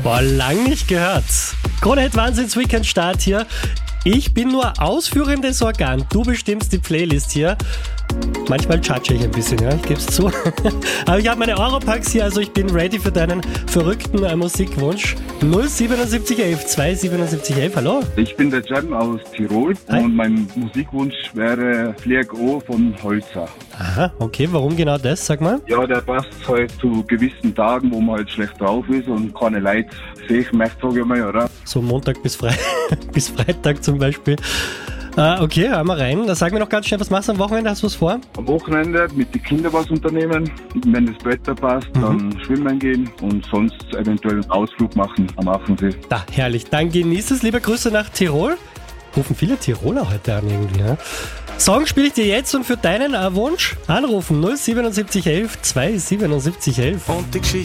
Boah, lang nicht gehört. Krone-Hit Wahnsinns-Weekend-Start hier. Ich bin nur ausführendes Organ. Du bestimmst die Playlist hier. Manchmal chatsche ich ein bisschen, ja, ich gebe es zu. Aber ich habe meine Europacks hier, also ich bin ready für deinen verrückten Musikwunsch. 07711 27711, hallo? Ich bin der Cem aus Tirol. Hi. Und mein Musikwunsch wäre Flieg O von Holzer. Aha, okay, warum genau das, sag mal? Ja, der passt halt zu gewissen Tagen, wo man halt schlecht drauf ist und keine Leute sehen möchte, sage ich mal, oder? So Montag bis Freitag zum Beispiel. Okay, hören wir rein. Da sag mir noch ganz schnell, was machst du am Wochenende? Hast du was vor? Am Wochenende mit den Kindern was unternehmen. Wenn das Wetter passt, dann schwimmen gehen und sonst eventuell einen Ausflug machen am Affensee. Da, herrlich. Dann genieß es. Liebe Grüße nach Tirol. Rufen viele Tiroler heute an irgendwie, ja? Song spiele ich dir jetzt und für deinen Wunsch anrufen 07711 27711. Und die Geschichte